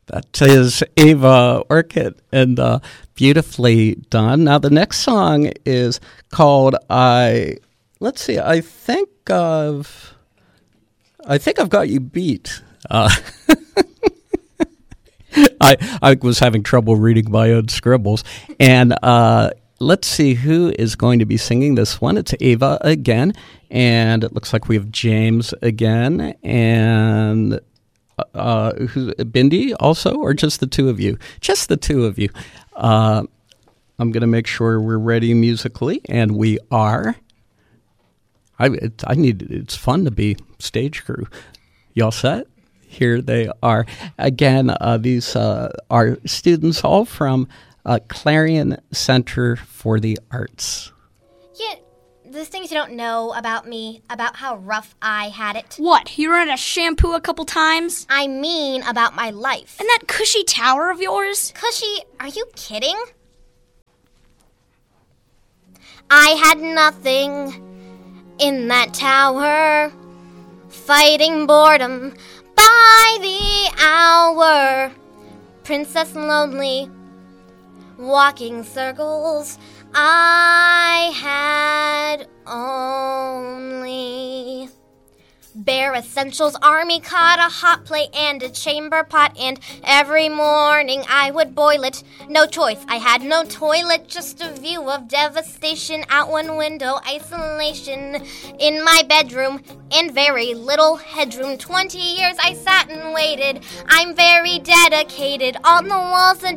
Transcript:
That is Ava Orchid, and beautifully done. Now, the next song is called I think I've got you beat. I was having trouble reading my own scribbles. And let's see who is going to be singing this one. It's Ava again, and it looks like we have James again, and Bindi also, or just the two of you? Just the two of you. I'm going to make sure we're ready musically, and we are. It's fun to be stage crew. Y'all set? Here they are. Again, these are students all from Clarion Center for the Arts. Yeah, there's things you don't know about me, about how rough I had it. What, you ran out of shampoo a couple times? I mean about my life. And that cushy tower of yours? Cushy? Are you kidding? I had nothing in that tower, fighting boredom by the hour. Princess lonely, walking circles. I had only bare essentials, army cot, a hot plate, and a chamber pot. And every morning I would boil it. No choice, I had no toilet, just a view of devastation out one window, isolation in my bedroom, and very little headroom. 20 years I sat and waited. I'm very dedicated. On the walls a